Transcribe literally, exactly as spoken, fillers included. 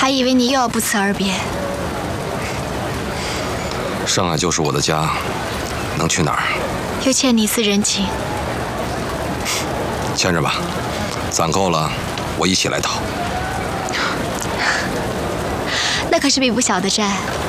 还以为你又要不辞而别。 上海就是我的家，能去哪儿？ 又欠你一次人情。 欠着吧，攒够了，我一起来讨。 那可是笔不小的债。